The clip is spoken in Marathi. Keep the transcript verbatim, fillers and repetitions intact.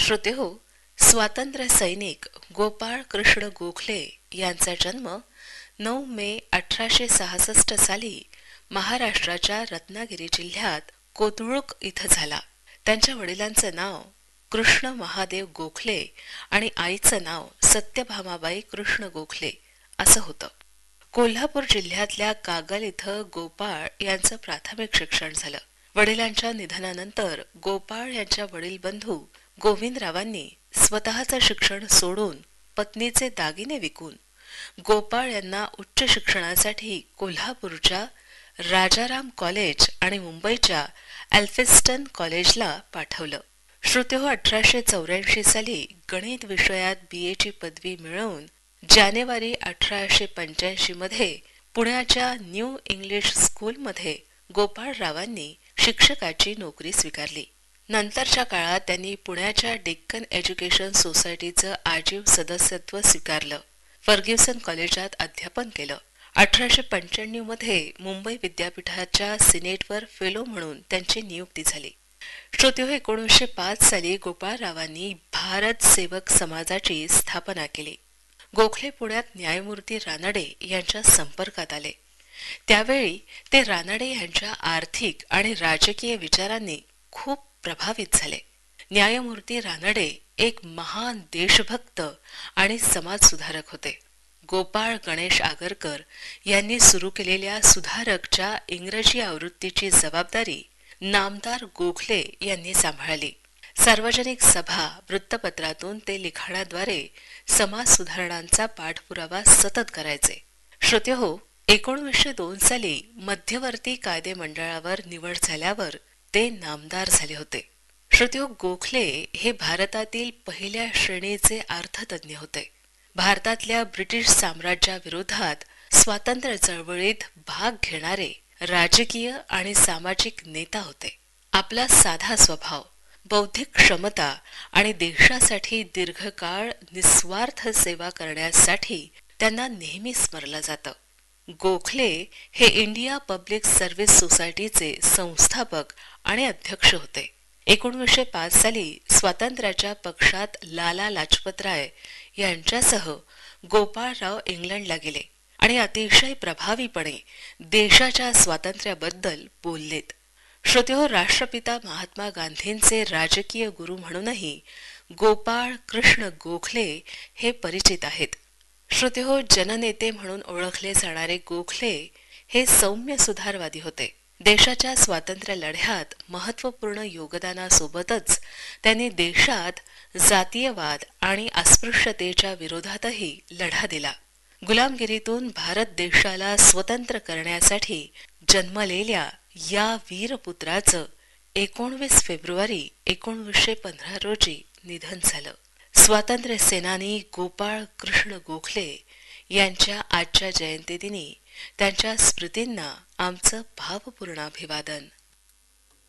श्रोतेहो, स्वातंत्र्य सैनिक गोपाळ कृष्ण गोखले यांचा जन्म नऊ मे अठराशे सहासष्ट साली महाराष्ट्राच्या रत्नागिरी जिल्ह्यात कोथरूड इथं झाला. त्यांच्या वडिलांचं नाव कृष्ण महादेव गोखले आणि आईचं नाव सत्यभामाबाई कृष्ण गोखले असं होतं. कोल्हापूर जिल्ह्यातल्या कागल इथं गोपाळ यांचं प्राथमिक शिक्षण झालं. वडिलांच्या निधनानंतर गोपाळ यांच्या वडील बंधू गोविंदरावांनी स्वतःचं शिक्षण सोडून पत्नीचे दागिने विकून गोपाळ यांना उच्च शिक्षणासाठी कोल्हापूरच्या राजाराम कॉलेज आणि मुंबईच्या एल्फिन्स्टन कॉलेजला पाठवलं. श्रोतेहो, अठराशे चौऱ्याऐंशी साली गणित विषयात बी एची पदवी मिळवून जानेवारी अठराशे पंच्याऐंशी मध्ये पुण्याच्या न्यू इंग्लिश स्कूलमध्ये गोपाळरावांनी शिक्षकाची नोकरी स्वीकारली. नंतरच्या काळात त्यांनी पुण्याच्या डेक्कन एज्युकेशन सोसायटीचं आजीव सदस्यत्व स्वीकारलं. फर्ग्युसन कॉलेजात अध्यापन केलं. अठराशे पंच्याण्णव मध्ये मुंबई विद्यापीठाच्या सिनेटवर फेलो म्हणून त्यांची नियुक्ती झाली. श्रोतेहो, एकोणीसशे पाच साली गोपाळरावांनी भारत सेवक समाजाची स्थापना केली. गोखले पुण्यात न्यायमूर्ती रानडे यांच्या संपर्कात आले. त्यावेळी ते रानडे यांच्या आर्थिक आणि राजकीय विचारांनी खूप प्रभावित झाले. न्यायमूर्ती रानडे एक महान देशभक्त आणि समाजसुधारक होते. गोपाळ गणेश आगरकर यांनी सुरू केलेल्या सुधारकच्या इंग्रजी आवृत्तीची जबाबदारी नामदार गोखले यांनी सांभाळली. सार्वजनिक सभा, वृत्तपत्रातून ते लिखाणाद्वारे समाज सुधारणांचा पाठपुरावा सतत करायचे. श्रोतेहो, एकोणीसशे दोन साली मध्यवर्ती कायदे मंडळावर निवड झाल्यावर ते नामदार झाले होते. श्रोतेहो, गोखले हे भारतातील पहिल्या श्रेणीचे अर्थतज्ञ होते. भारतातल्या ब्रिटिश साम्राज्याविरोधात स्वातंत्र्य चळवळीत भाग घेणारे राजकीय आणि सामाजिक नेता होते. आपला साधा स्वभाव, बौद्धिक क्षमता आणि देशासाठी दीर्घकाळ निस्वार्थ सेवा करण्यासाठी त्यांना नेहमी स्मरलं जातं. गोखले हे इंडिया पब्लिक सर्व्हिस सोसायटीचे संस्थापक आणि अध्यक्ष होते. एकोणीसशे पाच साली स्वातंत्र्याच्या पक्षात लाला लाजपतराय यांच्यासह गोपाळराव इंग्लंडला गेले आणि अतिशय प्रभावीपणे देशाच्या स्वातंत्र्याबद्दल बोललेत. श्रोतेहो, राष्ट्रपिता महात्मा गांधींचे राजकीय गुरु म्हणूनही गोपाळ कृष्ण गोखले हे परिचित आहेत. श्रोतेहो, जननेते म्हणून ओळखले जाणारे गोखले हे सौम्य सुधारवादी होते. देशाच्या स्वातंत्र्य लढ्यात महत्त्वपूर्ण योगदानासोबतच त्यांनी देशात जातीयवाद आणि अस्पृश्यतेच्या विरोधातही लढा दिला. गुलामगिरीतून भारत देशाला स्वतंत्र करण्यासाठी जन्मलेल्या या वीरपुत्राचं एकोणवीस फेब्रुवारी एकोणीसशे पंधरा रोजी निधन झालं. स्वातंत्र्य सेनानी गोपाळ कृष्ण गोखले यांच्या आजच्या जयंतीदिनी त्यांच्या स्मृतींना आमचं भावपूर्ण अभिवादन.